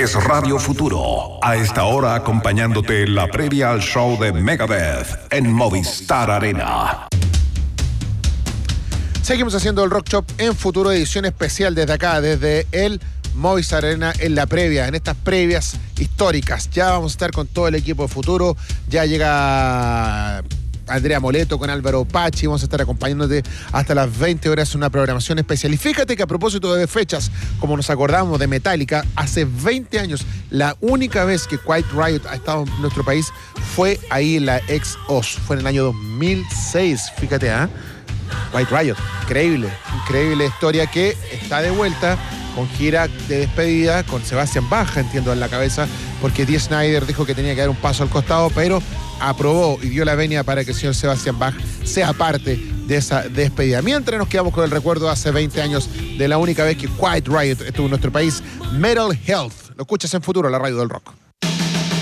es Radio Futuro. A esta hora acompañándote en la previa al show de Megadeth en Movistar Arena. Seguimos haciendo el Rock Shop en Futuro, edición especial desde acá, desde el Movistar Arena en la previa, en estas previas históricas. Ya vamos a estar con todo el equipo de Futuro. Ya llega Andrea Moleto con Álvaro Pachi. Vamos a estar acompañándote hasta las 20 horas, una programación especial. Y fíjate que a propósito de fechas, como nos acordamos de Metallica, hace 20 años, la única vez que Quiet Riot ha estado en nuestro país fue ahí en la ex-OZ. Fue en el año 2006, fíjate, Quiet Riot, increíble historia, que está de vuelta con gira de despedida con Sebastian Bach, entiendo, en la cabeza, porque Dee Snider dijo que tenía que dar un paso al costado, pero aprobó y dio la venia para que el señor Sebastian Bach sea parte de esa despedida. Mientras nos quedamos con el recuerdo hace 20 años de la única vez que Quiet Riot estuvo en nuestro país, Metal Health. Lo escuchas en Futuro, la radio del rock.